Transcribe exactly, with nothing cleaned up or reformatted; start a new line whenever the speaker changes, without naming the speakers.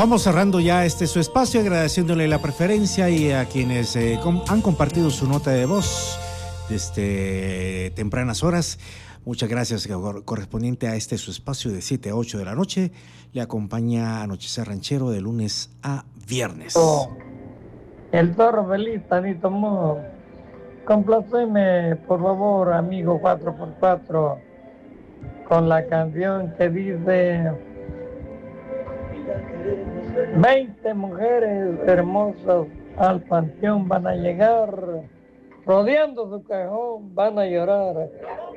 Vamos cerrando ya este su espacio, agradeciéndole la preferencia y a quienes eh, com- han compartido su nota de voz desde tempranas horas. Muchas gracias, correspondiente a este su espacio de siete a ocho de la noche. Le acompaña Anochecer Ranchero de lunes a viernes.
Oh, el Zorro Feliz, Tanito Mo. Complaceme, por favor, amigo cuatro por cuatro, con la canción que dice: veinte mujeres hermosas al panteón van a llegar, rodeando su cajón van a llorar.